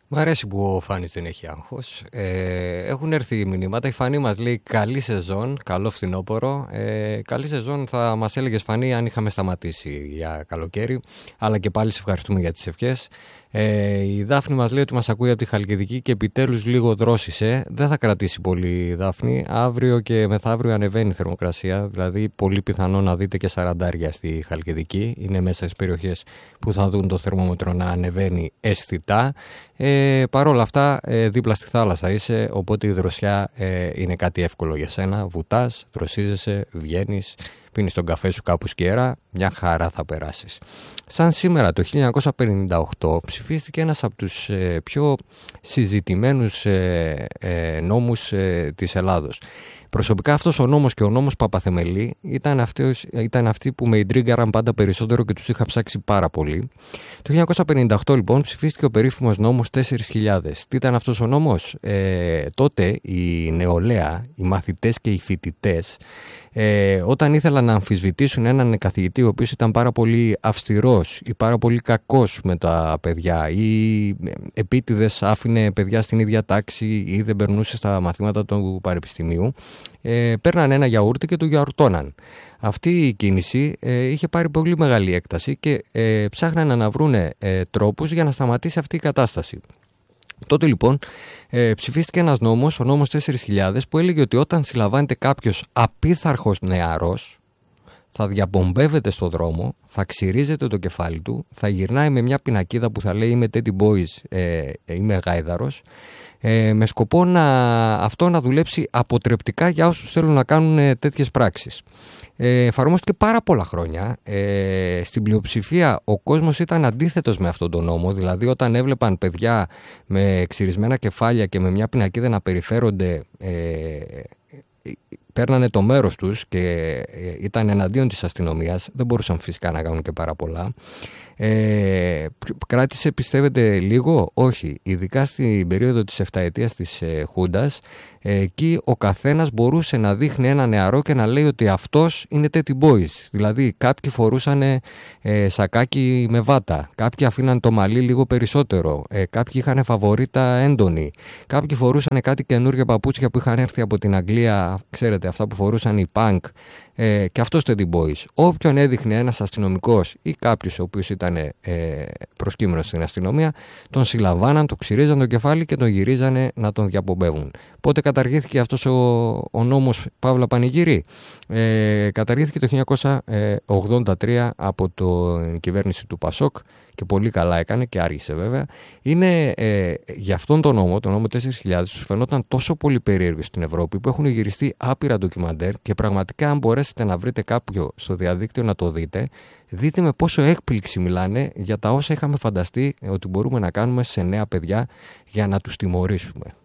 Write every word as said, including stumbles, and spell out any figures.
Μ' αρέσει που ο Φάνης δεν έχει άγχος. Ε, έχουν έρθει μηνύματα. Η Φανή μας λέει καλή σεζόν, καλό φθινόπωρο. Ε, καλή σεζόν θα μας έλεγες, Φανή, αν είχαμε σταματήσει για καλοκαίρι. Αλλά και πάλι σε ευχαριστούμε για τις ευχές. Ε, η Δάφνη μας λέει ότι μας ακούει από τη Χαλκιδική και επιτέλους λίγο δρόσισε. Δεν θα κρατήσει πολύ, Δάφνη. Αύριο και μεθαύριο ανεβαίνει η θερμοκρασία. Δηλαδή, πολύ πιθανό να δείτε και σαραντάρια στη Χαλκιδική. Είναι μέσα στις περιοχές που θα δουν το θερμόμετρο να ανεβαίνει αισθητά. Ε, Παρ' όλα αυτά, ε, δίπλα στη θάλασσα είσαι, οπότε η δροσιά ε, είναι κάτι εύκολο για σένα. Βουτάς, δροσίζεσαι, βγαίνεις, πίνεις τον καφέ σου κάπου σκιέρα, μια χαρά θα περάσεις. Σαν σήμερα το χίλια εννιακόσια πενήντα οκτώ ψηφίστηκε ένας από τους ε, πιο συζητημένους ε, ε, νόμους ε, της Ελλάδος. Προσωπικά αυτός ο νόμος και ο νόμος Παπαθεμελή ήταν, αυτοί, ήταν αυτοί που με ιντρίγκαραν πάντα περισσότερο και τους είχα ψάξει πάρα πολύ. Το χίλια εννιακόσια πενήντα οκτώ λοιπόν ψηφίστηκε ο περίφημος νόμος τέσσερις χιλιάδες. Τι ήταν αυτός ο νόμος? Ε, τότε η νεολαία, οι μαθητές και οι φοιτητές, Ε, όταν ήθελαν να αμφισβητήσουν έναν καθηγητή ο οποίος ήταν πάρα πολύ αυστηρός ή πάρα πολύ κακός με τα παιδιά ή επίτηδες άφηνε παιδιά στην ίδια τάξη ή δεν περνούσε στα μαθήματα του πανεπιστημίου, ε, παίρναν ένα γιαούρτι και το γιαουρτώναν. Αυτή η κίνηση ε, είχε πάρει πολύ μεγάλη έκταση και ε, ψάχναν να βρούνε ε, τρόπους για να σταματήσει αυτή η κατάσταση. Τότε λοιπόν ε, ψηφίστηκε ένας νόμος, ο νόμος τέσσερις χιλιάδες, που έλεγε ότι όταν συλλαμβάνεται κάποιος απίθαρχος νεαρός, θα διαπομπεύεται στο δρόμο, θα ξυρίζεται το κεφάλι του, θα γυρνάει με μια πινακίδα που θα λέει «Είμαι Teddy Boys, ε, είμαι γάιδαρος», ε, με σκοπό να, αυτό να δουλέψει αποτρεπτικά για όσους θέλουν να κάνουν ε, τέτοιες πράξεις. Ε, εφαρμόστηκε πάρα πολλά χρόνια. Ε, στην πλειοψηφία ο κόσμος ήταν αντίθετος με αυτόν τον νόμο. Δηλαδή όταν έβλεπαν παιδιά με ξυρισμένα κεφάλια και με μια πινακίδα να περιφέρονται, ε, παίρνανε το μέρος τους και ήταν εναντίον της αστυνομίας. Δεν μπορούσαν φυσικά να κάνουν και πάρα πολλά. Ε, κράτησε, πιστεύετε, λίγο? Όχι. Ειδικά στην περίοδο της εφταετίας της ε, Χούντας, ε, εκεί ο καθένας μπορούσε να δείχνει ένα νεαρό και να λέει ότι αυτός είναι Teddy Boys. Δηλαδή κάποιοι φορούσαν ε, σακάκι με βάτα, κάποιοι αφήναν το μαλλί λίγο περισσότερο, ε, κάποιοι είχαν φαβορίτα έντονη, κάποιοι φορούσαν κάτι καινούργια παπούτσια που είχαν έρθει από την Αγγλία, ξέρετε, αυτά που φορούσαν οι punk. Ε, και αυτός Teddy Boys. Όποιον έδειχνε ένας αστυνομικός ή κάποιος ο οποίος ήταν ε, προσκύμενος στην αστυνομία, τον συλλαμβάναν, τον ξυρίζαν το κεφάλι και τον γυρίζανε να τον διαπομπεύουν. Πότε καταργήθηκε αυτός ο, ο νόμος Παύλα Πανηγύρη? Ε, καταργήθηκε το χίλια εννιακόσια ογδόντα τρία από την κυβέρνηση του Πασόκ και πολύ καλά έκανε και άργησε βέβαια. Είναι ε, για αυτόν τον νόμο, τον νόμο τέσσερις χιλιάδες, τους φαινόταν τόσο πολύ περίεργος στην Ευρώπη που έχουν γυριστεί άπειρα ντοκιμαντέρ και πραγματικά αν μπορέσετε να βρείτε κάποιο στο διαδίκτυο να το δείτε, δείτε με πόσο έκπληξη μιλάνε για τα όσα είχαμε φανταστεί ότι μπορούμε να κάνουμε σε νέα παιδιά για να τους τιμωρήσουμε.